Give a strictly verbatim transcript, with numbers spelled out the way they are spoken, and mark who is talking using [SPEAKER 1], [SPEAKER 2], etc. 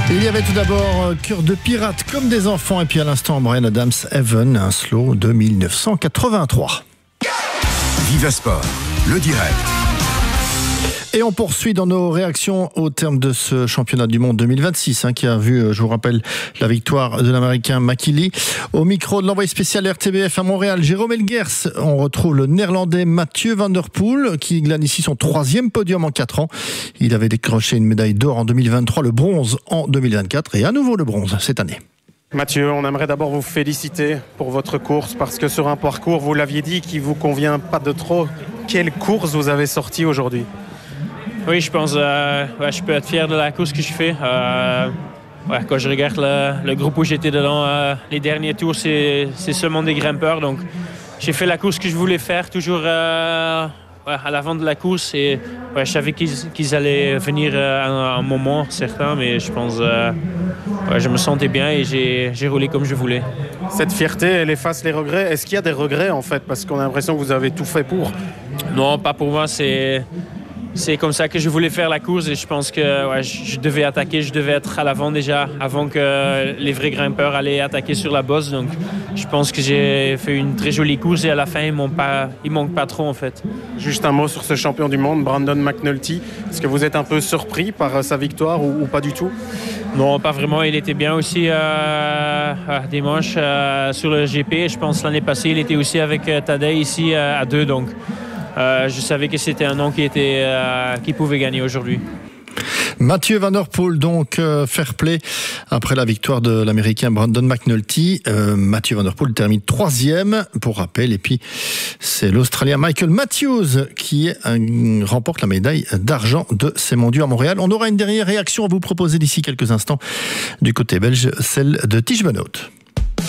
[SPEAKER 1] Il y avait tout d'abord Cœur de pirate comme des enfants, et puis à l'instant Bryan Adams, Heaven, un slow de mille neuf cent quatre-vingt-trois.
[SPEAKER 2] Viva Sport, le direct.
[SPEAKER 1] Et on poursuit dans nos réactions au terme de ce championnat du monde deux mille vingt-six, hein, qui a vu, je vous rappelle, la victoire de l'Américain McKinley. Au micro de l'envoyé spécial R T B F à Montréal, Jérôme Elgers, on retrouve le Néerlandais Mathieu van der Poel, qui glane ici son troisième podium en quatre ans. Il avait décroché une médaille d'or en deux mille vingt-trois, le bronze en deux mille vingt-quatre, et à nouveau le bronze cette année.
[SPEAKER 3] Mathieu, on aimerait d'abord vous féliciter pour votre course, parce que sur un parcours, vous l'aviez dit, qui vous convient pas de trop. Quelle course vous avez sortie aujourd'hui ?
[SPEAKER 4] Oui, je pense euh, ouais, je peux être fier de la course que je fais. Euh, ouais, quand je regarde le, le groupe où j'étais dedans, euh, les derniers tours, c'est, c'est seulement des grimpeurs. Donc, j'ai fait la course que je voulais faire, toujours euh, ouais, à l'avant de la course. Et ouais, je savais qu'ils, qu'ils allaient venir à un, un moment certain, mais je pense euh, ouais, je me sentais bien et j'ai, j'ai roulé comme je voulais.
[SPEAKER 3] Cette fierté, elle efface les regrets. Est-ce qu'il y a des regrets en fait ? Parce qu'on a l'impression que vous avez tout fait pour.
[SPEAKER 4] Non, pas pour moi. C'est... C'est comme ça que je voulais faire la course et je pense que ouais, je devais attaquer, je devais être à l'avant déjà avant que les vrais grimpeurs allaient attaquer sur la bosse. Donc je pense que j'ai fait une très jolie course et à la fin, il ne pas, il manque pas trop en fait.
[SPEAKER 3] Juste un mot sur ce champion du monde, Brandon McNulty. Est-ce que vous êtes un peu surpris par sa victoire ou, ou pas du tout ?
[SPEAKER 4] Non, pas vraiment. Il était bien aussi euh, dimanche euh, sur le G P. Je pense l'année passée, il était aussi avec Tadej ici euh, à deux. Donc Euh, je savais que c'était un nom qui, était, euh, qui pouvait gagner aujourd'hui.
[SPEAKER 1] Mathieu van der Poel, donc euh, fair play après la victoire de l'Américain Brandon McNulty. Euh, Mathieu van der Poel termine troisième pour rappel, et puis c'est l'Australien Michael Matthews qui euh, remporte la médaille d'argent de ces mondiaux à Montréal. On aura une dernière réaction à vous proposer d'ici quelques instants du côté belge, celle de Tige Benoît.